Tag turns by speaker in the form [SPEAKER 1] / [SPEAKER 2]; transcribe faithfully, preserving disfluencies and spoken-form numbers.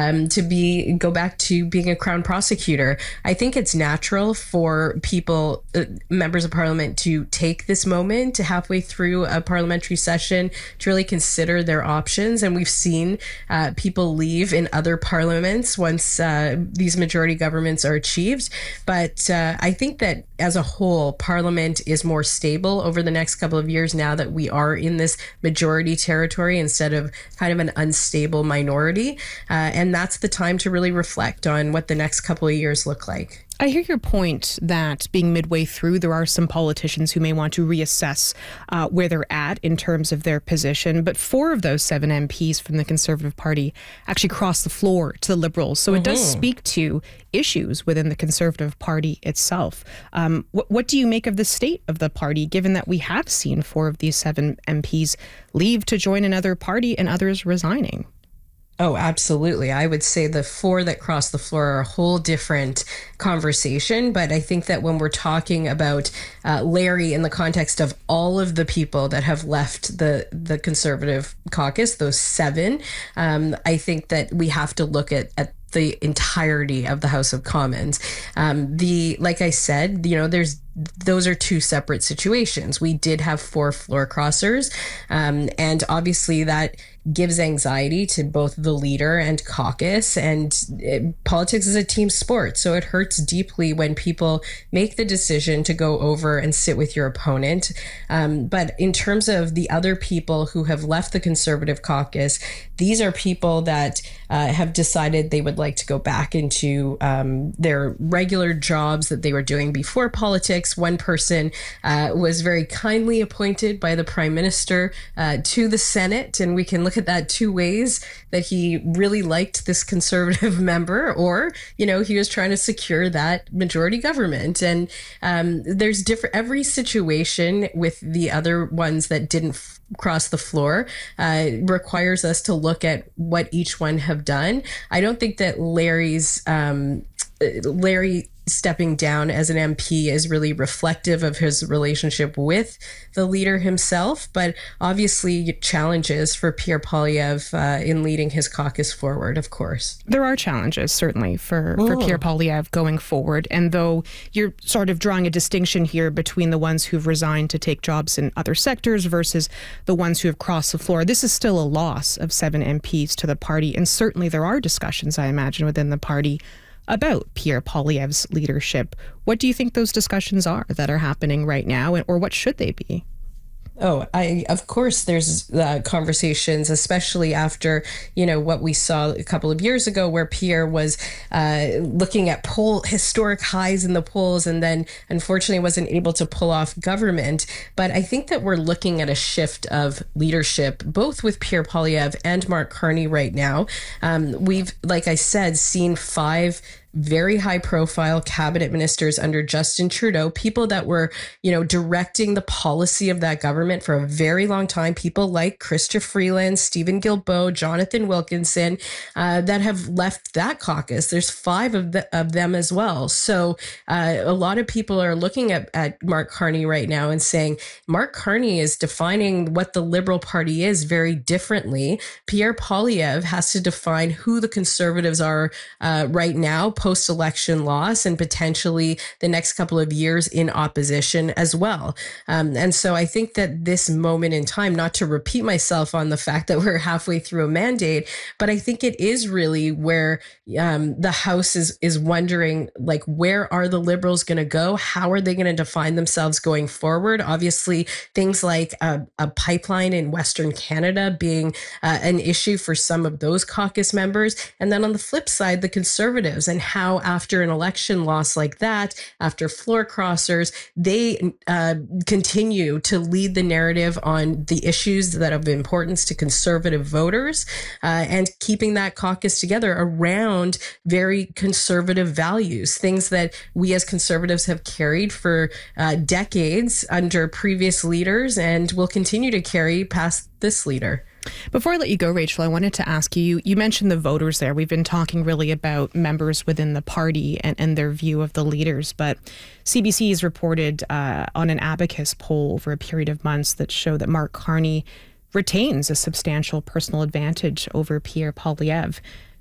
[SPEAKER 1] um, to be go back to being a Crown prosecutor. I think it's natural for people, uh, members of Parliament, to take this moment halfway through a parliamentary session to really consider their options. And we've seen uh, people leave in other parliaments once uh, these majority governments are achieved. But uh, I think that as a whole, Parliament is more stable over the next couple of years now that we are in this majority territory instead of kind of an unstable minority. Uh, and that's the time to really reflect on what the next couple of years look like.
[SPEAKER 2] I hear your point that being midway through, there are some politicians who may want to reassess uh, where they're at in terms of their position. But four of those seven M Ps from the Conservative Party actually crossed the floor to the Liberals. So mm-hmm. it does speak to issues within the Conservative Party itself. Um, what, what do you make of the state of the party, given that we have seen four of these seven M Ps leave to join another party and others resigning?
[SPEAKER 1] Oh, absolutely. I would say the four that crossed the floor are a whole different conversation. But I think that when we're talking about uh, Larry in the context of all of the people that have left the, the Conservative caucus, those seven, um, I think that we have to look at, at the entirety of the House of Commons. Um, the, like I said, you know, there's those are two separate situations. We did have four floor crossers, um, and obviously that gives anxiety to both the leader and caucus. And it, politics is a team sport, so it hurts deeply when people make the decision to go over and sit with your opponent. Um, but in terms of the other people who have left the Conservative caucus, these are people that uh, have decided they would like to go back into um, their regular jobs that they were doing before politics. One person uh, was very kindly appointed by the Prime Minister uh, to the Senate, and we can look at that two ways, that he really liked this Conservative member, or, you know, he was trying to secure that majority government. And um, there's different, every situation with the other ones that didn't f- cross the floor uh, requires us to look at what each one have done. I don't think that Larry's, um, Larry stepping down as an M P is really reflective of his relationship with the leader himself, but obviously challenges for Pierre Poilievre uh, in leading his caucus forward, of course.
[SPEAKER 2] There are challenges, certainly, for, for Pierre Poilievre going forward. And though you're sort of drawing a distinction here between the ones who've resigned to take jobs in other sectors versus the ones who have crossed the floor, this is still a loss of seven M Ps to the party. And certainly there are discussions, I imagine, within the party about Pierre Poilievre's leadership. What do you think those discussions are that are happening right now, or what should they be?
[SPEAKER 1] Oh, I, of course, there's uh, conversations, especially after, you know, what we saw a couple of years ago where Pierre was uh, looking at poll historic highs in the polls and then unfortunately wasn't able to pull off government. But I think that we're looking at a shift of leadership, both with Pierre Poilievre and Mark Carney right now. Um, we've, like I said, seen five very high profile cabinet ministers under Justin Trudeau, people that were, you know, directing the policy of that government for a very long time. People like Chrystia Freeland, Stephen Guilbeault, Jonathan Wilkinson, uh, that have left that caucus. There's five of, the, of them as well. So uh, a lot of people are looking at, at Mark Carney right now and saying, Mark Carney is defining what the Liberal Party is very differently. Pierre Poilievre has to define who the Conservatives are uh, right now, post-election loss, and potentially the next couple of years in opposition as well. Um, and so I think that this moment in time, not to repeat myself on the fact that we're halfway through a mandate, but I think it is really where um, the House is is wondering, like, where are the Liberals going to go? How are they going to define themselves going forward? Obviously, things like a, a pipeline in Western Canada being uh, an issue for some of those caucus members. And then on the flip side, the Conservatives, and how after an election loss like that, after floor crossers, they uh, continue to lead the narrative on the issues that have importance to Conservative voters, uh, and keeping that caucus together around very conservative values, things that we as Conservatives have carried for uh, decades under previous leaders and will continue to carry past this leader.
[SPEAKER 2] Before I let you go, Rachel, I wanted to ask you, you mentioned the voters there. We've been talking really about members within the party and, and their view of the leaders, but C B C has reported uh, on an Abacus poll over a period of months that show that Mark Carney retains a substantial personal advantage over Pierre Poilievre.